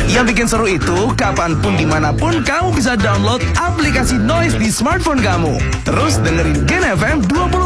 Yang bikin seru itu, kapanpun dimanapun kamu bisa download aplikasi Noise di smartphone kamu. Terus dengerin Gen FM 24